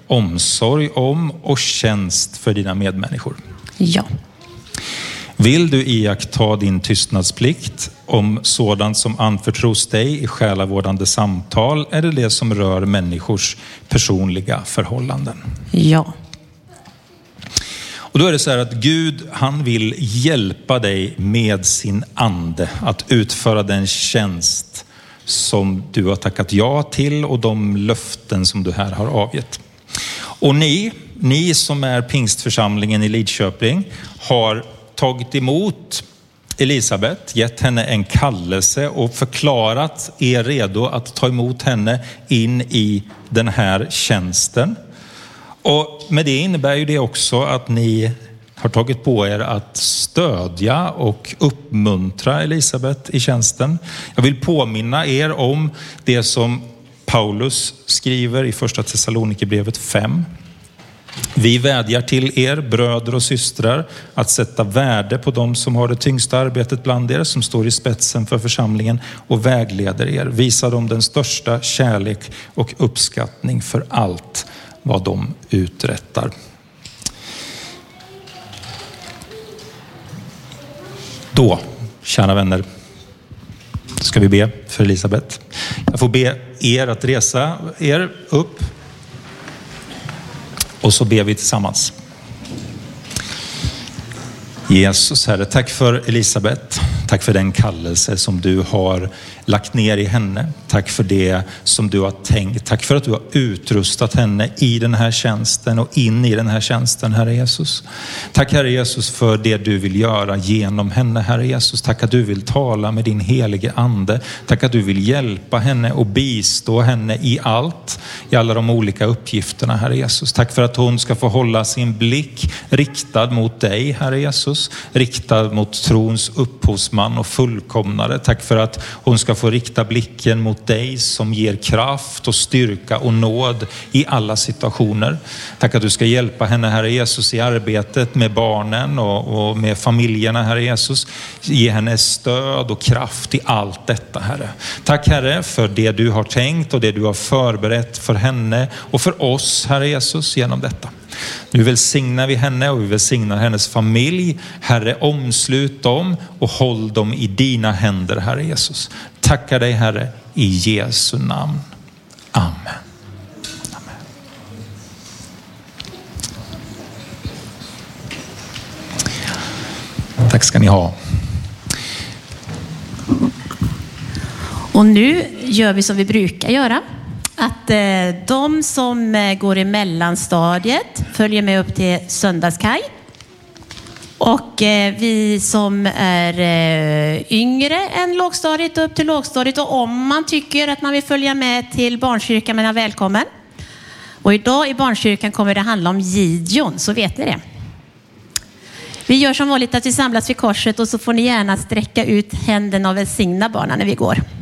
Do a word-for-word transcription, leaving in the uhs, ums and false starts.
omsorg om och tjänst för dina medmänniskor? Ja. Vill du iaktta din tystnadsplikt om sådant som anförtros dig i själavårdande samtal eller det som rör människors personliga förhållanden? Ja. Och då är det så här att Gud, han vill hjälpa dig med sin ande att utföra den tjänst som du har tackat ja till och de löften som du här har avgett. Och ni, ni som är pingstförsamlingen i Lidköping har tagit emot Elisabeth, gett henne en kallelse och förklarat er redo att ta emot henne in i den här tjänsten. Och med det innebär ju det också att ni har tagit på er att stödja och uppmuntra Elisabeth i tjänsten. Jag vill påminna er om det som Paulus skriver i första Thessalonikerbrevet fem. Vi vädjar till er, bröder och systrar, att sätta värde på dem som har det tyngsta arbetet bland er, som står i spetsen för församlingen och vägleder er. Visa dem den största kärlek och uppskattning för allt vad de uträttar. Då, kära vänner, ska vi be för Elisabeth. Jag får be er att resa er upp. Och så ber vi tillsammans. Jesus, Herre, tack för Elisabeth. Tack för den kallelse som du har lagt ner i henne. Tack för det som du har tänkt. Tack för att du har utrustat henne i den här tjänsten och in i den här tjänsten, Herre Jesus. Tack, Herre Jesus, för det du vill göra genom henne, Herre Jesus. Tack att du vill tala med din helige ande. Tack att du vill hjälpa henne och bistå henne i allt, i alla de olika uppgifterna, Herre Jesus. Tack för att hon ska få hålla sin blick riktad mot dig, Herre Jesus. Riktad mot trons upphovsman och fullkomnare. Tack för att hon ska få rikta blicken mot dig som ger kraft och styrka och nåd i alla situationer. Tack att du ska hjälpa henne, Herre Jesus, i arbetet med barnen och, och med familjerna, Herre Jesus. Ge henne stöd och kraft i allt detta, Herre. Tack, Herre, för det du har tänkt och det du har förberett för henne och för oss, Herre Jesus, genom detta. Nu välsignar vi henne och vi välsignar hennes familj. Herre, omslut dem och håll dem i dina händer, Herre Jesus. Tackar dig, Herre, i Jesu namn. Amen. Amen. Tack ska ni ha. Och nu gör vi som vi brukar göra. Att eh, de som eh, går i mellanstadiet följer med upp till söndagskaj. Och eh, vi som är eh, yngre än lågstadiet upp till lågstadiet. Och om man tycker att man vill följa med till barnkyrkan, men är välkommen. Och idag i barnkyrkan kommer det handla om Gideon, så vet ni det. Vi gör som vanligt att vi samlas vid korset och så får ni gärna sträcka ut händerna och välsigna barnen när vi går.